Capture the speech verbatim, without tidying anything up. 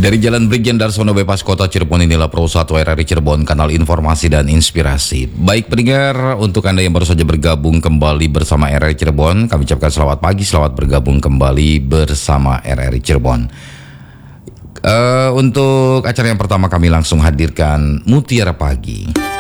Dari Jalan Brigjen Darsono Bypass Kota Cirebon, inilah Pro satu R R I Cirebon, kanal informasi dan inspirasi. Baik pendengar, untuk Anda yang baru saja bergabung kembali bersama R R I Cirebon, kami ucapkan selamat pagi, selamat bergabung kembali bersama R R I Cirebon. Uh, untuk acara yang pertama kami langsung hadirkan Mutiara Pagi.